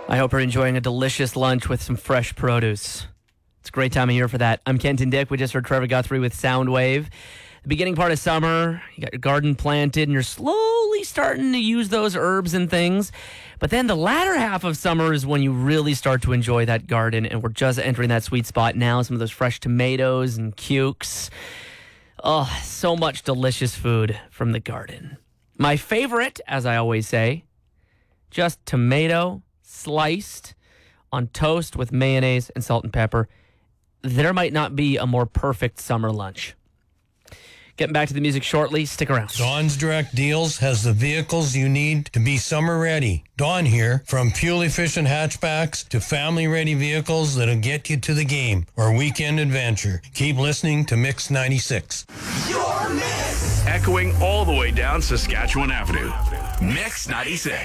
I hope you're enjoying a delicious lunch with some fresh produce. It's a great time of year for that. I'm Kenton Dick. We just heard Trevor Guthrie with Soundwave. The beginning part of summer, you got your garden planted, and you're slowly starting to use those herbs and things. But then the latter half of summer is when you really start to enjoy that garden, and we're just entering that sweet spot now. Some of those fresh tomatoes and cukes. Oh, so much delicious food from the garden. My favorite, as I always say, just tomato sliced on toast with mayonnaise and salt and pepper. There might not be a more perfect summer lunch. Getting back to the music shortly. Stick around. Dawn's Direct Deals has the vehicles you need to be summer ready. Dawn here, from fuel-efficient hatchbacks to family-ready vehicles that'll get you to the game or weekend adventure. Keep listening to Mix 96. Your Mix! Echoing all the way down Saskatchewan Avenue. Mix 96.